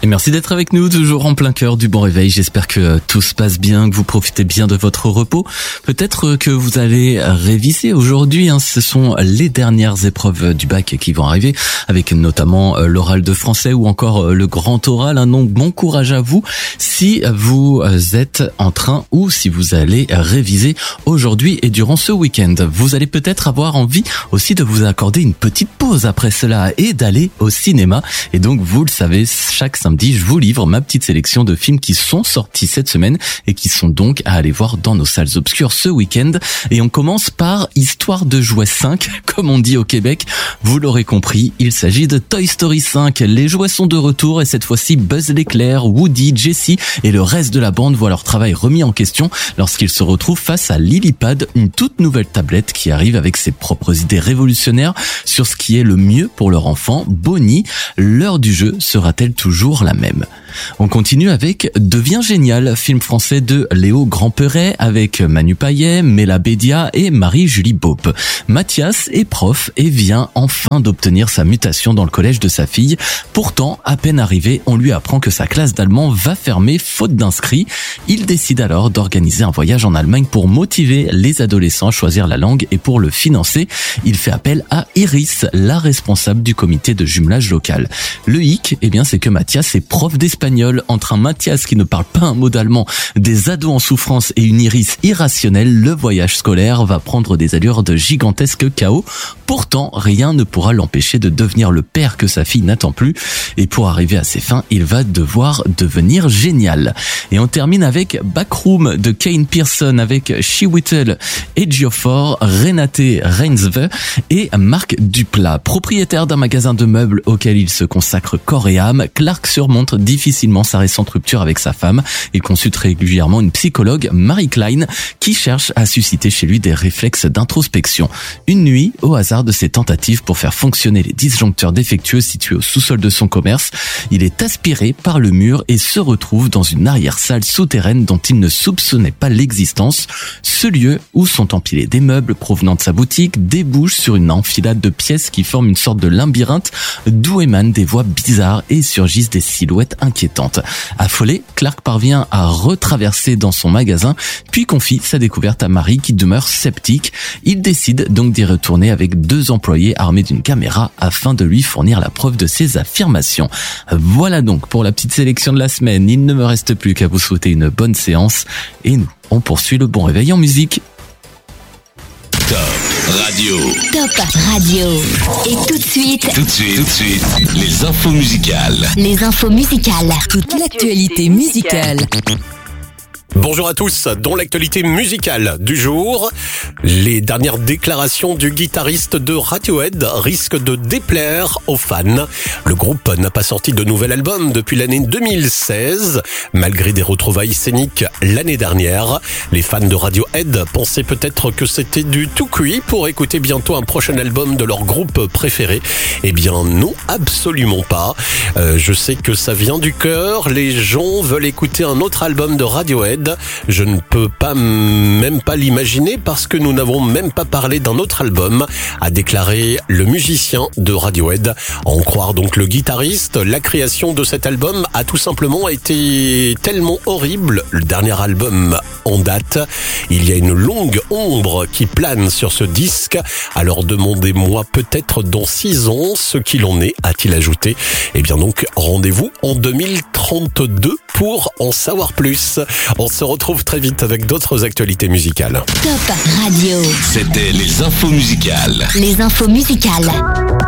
Et merci d'être avec nous, toujours en plein cœur du bon réveil. J'espère que tout se passe bien, que vous profitez bien de votre repos. Peut-être que vous allez réviser aujourd'hui. Ce sont les dernières épreuves du bac qui vont arriver, avec notamment l'oral de français ou encore le grand oral. Donc bon courage à vous si vous êtes en train ou si vous allez réviser aujourd'hui et durant ce week-end. Vous allez peut-être avoir envie aussi de vous accorder une petite pause après cela et d'aller au cinéma. Et donc vous le savez, chaque samedi, je vous livre ma petite sélection de films qui sont sortis cette semaine et qui sont donc à aller voir dans nos salles obscures ce week-end. Et on commence par Histoire de jouets 5, comme on dit au Québec. Vous l'aurez compris, il s'agit de Toy Story 5. Les jouets sont de retour et cette fois-ci Buzz l'éclair, Woody, Jessie et le reste de la bande voient leur travail remis en question lorsqu'ils se retrouvent face à Lilypad, une toute nouvelle tablette qui arrive avec ses propres idées révolutionnaires sur ce qui est le mieux pour leur enfant. Bonnie, l'heure du jeu sera-t-elle toujours la même? On continue avec Devient génial, film français de Léo Grandperret avec Manu Payet, Mela Bédia et Marie-Julie Beaupe. Mathias est prof et vient enfin d'obtenir sa mutation dans le collège de sa fille. Pourtant, à peine arrivé, on lui apprend que sa classe d'allemand va fermer faute d'inscrits. Il décide alors d'organiser un voyage en Allemagne pour motiver les adolescents à choisir la langue et pour le financer, il fait appel à Iris, la responsable du comité de jumelage local. Le hic, c'est que Mathias est prof d'espagnol. Entre un Mathias qui ne parle pas un mot d'allemand, des ados en souffrance et une Iris irrationnelle, le voyage scolaire va prendre des allures de gigantesque chaos. Pourtant, rien ne pourra l'empêcher de devenir le père que sa fille n'attend plus. Et pour arriver à ses fins, il va devoir devenir génial. Et on termine avec Backroom de Kane Pearson avec Shea Whittle, Ejiofor, Renate Reinsve et Marc Duplat. Propriétaire d'un magasin de meubles auquel il se consacre corps et âme, Clark surmonte difficilement sa récente rupture avec sa femme. Il consulte régulièrement une psychologue, Marie Klein, qui cherche à susciter chez lui des réflexes d'introspection. Une nuit, au hasard de ses tentatives pour faire fonctionner les disjoncteurs défectueux situés au sous-sol de son commerce, il est aspiré par le mur et se retrouve dans une arrière-salle souterraine dont il ne soupçonnait pas l'existence. Ce lieu, où sont empilés des meubles provenant de sa boutique, débouche sur une enfilade de pièces qui forment une sorte de labyrinthe d'où émanent des voix bizarres et surgissent des silhouettes inquiétantes. Affolé, Clark parvient à retraverser dans son magasin, puis confie sa découverte à Marie qui demeure sceptique. Il décide donc d'y retourner avec 2 employés armés d'une caméra afin de lui fournir la preuve de ses affirmations. Voilà donc pour la petite sélection de la semaine. Il ne me reste plus qu'à vous souhaiter une bonne séance et nous, on poursuit le bon réveil en musique. Top Radio. Top Radio. Et tout de suite, les infos musicales. Toute l'actualité musicale. Bonjour à tous, dans l'actualité musicale du jour, les dernières déclarations du guitariste de Radiohead risquent de déplaire aux fans. Le groupe n'a pas sorti de nouvel album depuis l'année 2016, malgré des retrouvailles scéniques l'année dernière. Les fans de Radiohead pensaient peut-être que c'était du tout cuit pour écouter bientôt un prochain album de leur groupe préféré. Eh bien non, absolument pas. Je sais que ça vient du cœur, les gens veulent écouter un autre album de Radiohead. Je ne peux même pas l'imaginer parce que nous n'avons même pas parlé d'un autre album, a déclaré le musicien de Radiohead. À en croire donc le guitariste, la création de cet album a tout simplement été tellement horrible. Le dernier album en date, il y a une longue ombre qui plane sur ce disque. Alors demandez-moi peut-être dans 6 ans ce qu'il en est, a-t-il ajouté. Et bien donc rendez-vous en 2032 pour en savoir plus. On se retrouve très vite avec d'autres actualités musicales. Top Radio. C'était les infos musicales.